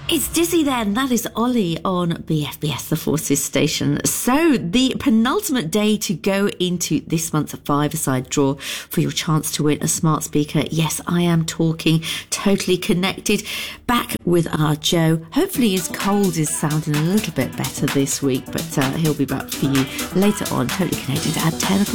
It's Dizzy then. That is Ollie on BFBS, the Forces station. So the penultimate day to go into this month's five-a-side draw for your chance to win a smart speaker. Yes, I am talking Totally Connected. Back with our Joe. Hopefully his cold is sounding a little bit better this week, but he'll be back for you later on. Totally Connected at 10 o'clock.